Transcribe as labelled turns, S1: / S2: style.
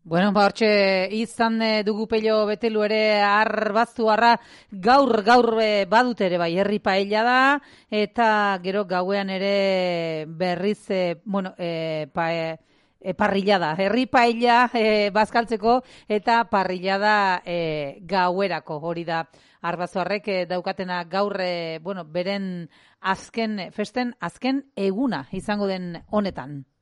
S1: Bueno, hortxe izan dugu Pello Betelu ere arbaztuarra gaur badute ere bai, herri paella da, eta gero gauean ere berriz, parrillada, herri paella bazkaltzeko eta parrillada gauerako, hori da arbaztuarrek daukatena gaur, beren festen azken eguna izango den honetan.